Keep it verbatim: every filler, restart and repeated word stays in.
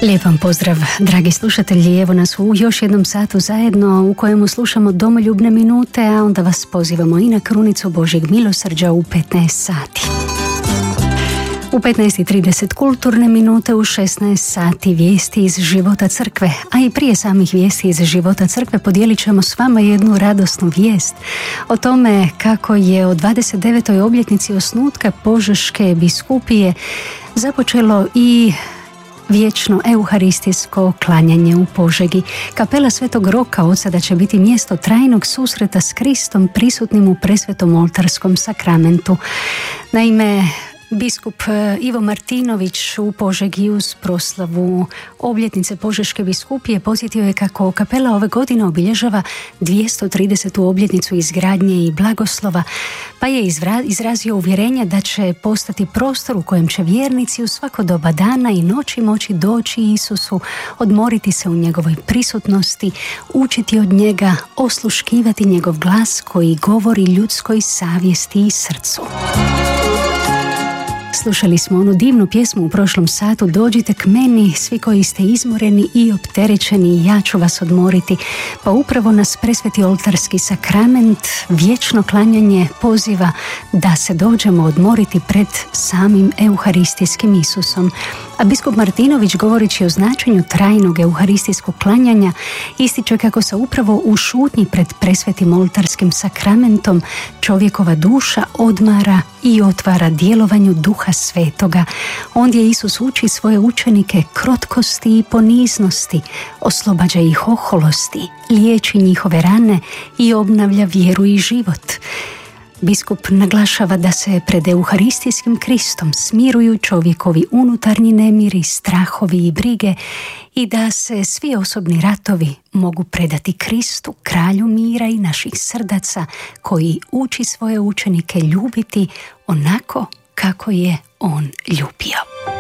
Lijep vam pozdrav, dragi slušatelji, evo nas u još jednom satu zajedno u kojemu slušamo domoljubne minute, a onda vas pozivamo i na krunicu Božjeg milosrđa u petnaest sati. U petnaest i trideset kulturne minute, u šesnaest sati vijesti iz života crkve, a i prije samih vijesti iz života crkve podijelit ćemo s vama jednu radosnu vijest o tome kako je o dvadeset devetoj obljetnici osnutka Požeške biskupije započelo i vječno euharistijsko klanjanje u Požegi. Kapela Svetog Roka od sada će biti mjesto trajnog susreta s Kristom prisutnim u presvetom oltarskom sakramentu. Naime, biskup Ivo Martinović u Požegi uz proslavu obljetnice Požeške biskupije posjetio je kako kapela ove godine obilježava dvjesto tridesetu obljetnicu izgradnje i blagoslova, pa je izrazio uvjerenje da će postati prostor u kojem će vjernici u svako doba dana i noći moći doći Isusu, odmoriti se u njegovoj prisutnosti, učiti od njega, osluškivati njegov glas koji govori ljudskoj savjesti i srcu. Slušali smo onu divnu pjesmu u prošlom satu Dođite k meni, svi koji ste izmoreni i opterećeni, ja ću vas odmoriti. Pa upravo nas presveti oltarski sakrament, vječno klanjanje poziva da se dođemo odmoriti pred samim euharistijskim Isusom. A biskup Martinović, govoreći o značenju trajnog euharistijskog klanjanja, ističe kako se upravo u šutnji pred presvetim oltarskim sakramentom čovjekova duša odmara i otvara djelovanju Duha Svetoga. Ondje Isus uči svoje učenike krotkosti i poniznosti, oslobađa ih oholosti, liječi njihove rane i obnavlja vjeru i život. Biskup naglašava da se pred euharistijskim Kristom smiruju čovjekovi unutarnji nemiri, strahovi i brige i da se svi osobni ratovi mogu predati Kristu, kralju mira i naših srdaca, koji uči svoje učenike ljubiti onako kako je on ljubio.